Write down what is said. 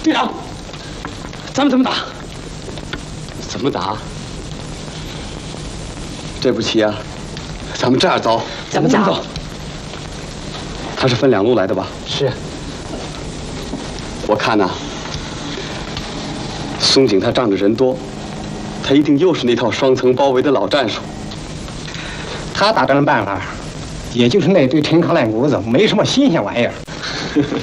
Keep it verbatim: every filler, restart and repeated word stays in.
队长，咱们怎么打？怎么打？这步棋啊，咱们这样走。 怎么走？ 他是分两路来的吧？ 是。 我看呐、啊，松井他仗着人多，他一定又是那套双层包围的老战术。 他打仗的办法，也就是那堆陈糠烂谷子，没什么新鲜玩意儿。